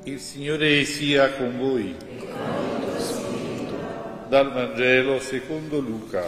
Il Signore sia con voi. Dal Vangelo secondo Luca.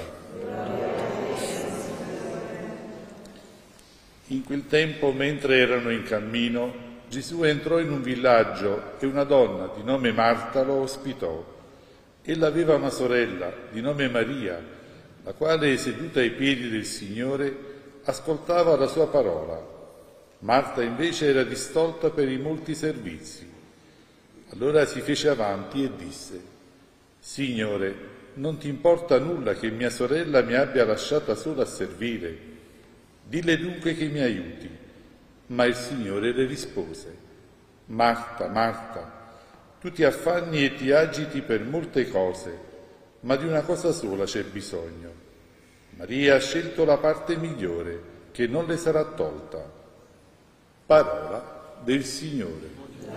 In quel tempo, mentre erano in cammino, Gesù entrò in un villaggio e una donna di nome Marta lo ospitò. Ella aveva una sorella di nome Maria, la quale, seduta ai piedi del Signore, ascoltava la sua parola. Marta invece era distolta per i molti servizi. Allora si fece avanti e disse: Signore, non ti importa nulla che mia sorella mi abbia lasciata sola a servire? Dille dunque che mi aiuti. Ma il Signore le rispose: Marta, Marta, tu ti affanni e ti agiti per molte cose, ma di una cosa sola c'è bisogno. Maria ha scelto la parte migliore, che non le sarà tolta. Parola del Signore.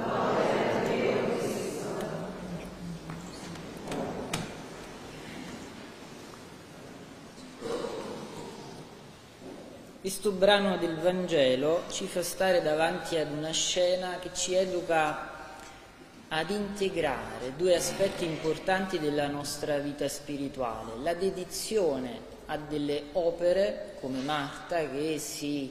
Questo brano del Vangelo ci fa stare davanti ad una scena che ci educa ad integrare due aspetti importanti della nostra vita spirituale: la dedizione a delle opere come Marta che si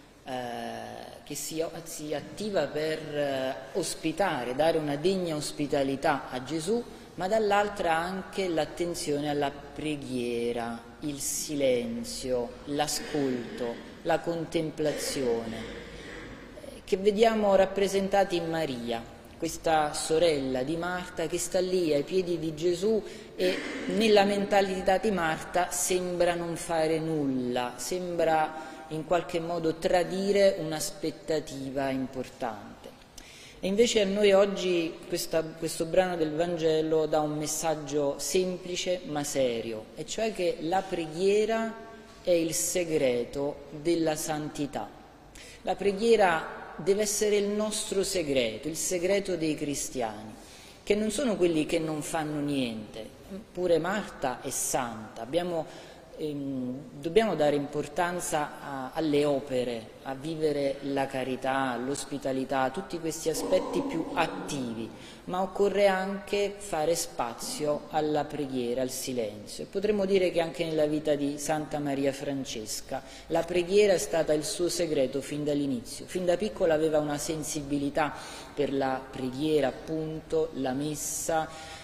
attiva per ospitare, dare una degna ospitalità a Gesù, ma dall'altra anche l'attenzione alla preghiera, il silenzio, l'ascolto, la contemplazione, che vediamo rappresentati in Maria, questa sorella di Marta che sta lì ai piedi di Gesù e nella mentalità di Marta sembra non fare nulla, sembra in qualche modo tradire un'aspettativa importante. E invece a noi oggi questo brano del Vangelo dà un messaggio semplice ma serio, e cioè che la preghiera è il segreto della santità. La preghiera deve essere il nostro segreto, il segreto dei cristiani, che non sono quelli che non fanno niente. Pure Marta è santa. Dobbiamo dare importanza alle opere, a vivere la carità, l'ospitalità, tutti questi aspetti più attivi, ma occorre anche fare spazio alla preghiera, al silenzio. Potremmo dire che anche nella vita di Santa Maria Francesca la preghiera è stata il suo segreto fin dall'inizio. Fin da piccola aveva una sensibilità per la preghiera, appunto, la messa,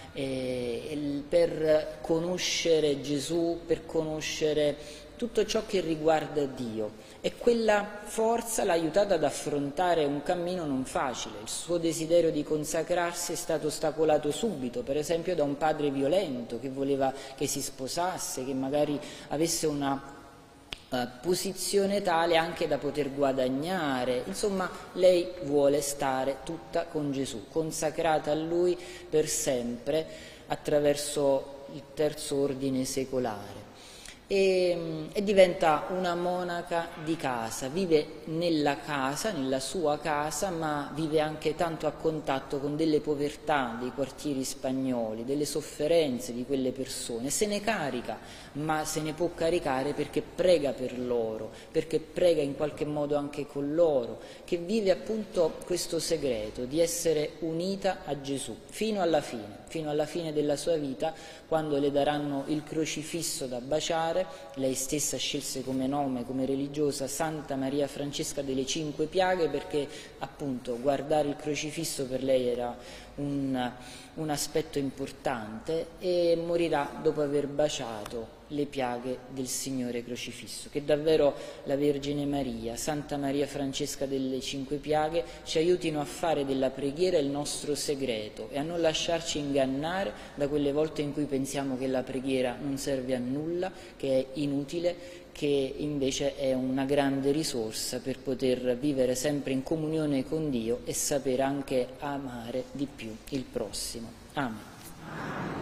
per conoscere Gesù, per conoscere tutto ciò che riguarda Dio, e quella forza l'ha aiutata ad affrontare un cammino non facile. Il suo desiderio di consacrarsi è stato ostacolato subito, per esempio da un padre violento che voleva che si sposasse, che magari avesse una posizione tale anche da poter guadagnare. Insomma, lei vuole stare tutta con Gesù, consacrata a Lui per sempre attraverso il terzo ordine secolare, e diventa una monaca di casa, vive nella casa, nella sua casa, ma vive anche tanto a contatto con delle povertà dei quartieri spagnoli, delle sofferenze di quelle persone. Se ne carica, ma se ne può caricare perché prega per loro, perché prega in qualche modo anche con loro, che vive appunto questo segreto di essere unita a Gesù fino alla fine della sua vita, quando le daranno il crocifisso da baciare. Lei stessa scelse come nome, come religiosa, Santa Maria Francesca delle Cinque Piaghe, perché appunto guardare il crocifisso per lei era un aspetto importante, e morirà dopo aver baciato le piaghe del Signore crocifisso. Che davvero la Vergine Maria, Santa Maria Francesca delle Cinque Piaghe, ci aiutino a fare della preghiera il nostro segreto e a non lasciarci ingannare da quelle volte in cui pensiamo che la preghiera non serve a nulla, che è inutile, che invece è una grande risorsa per poter vivere sempre in comunione con Dio e sapere anche amare di più il prossimo. Amen.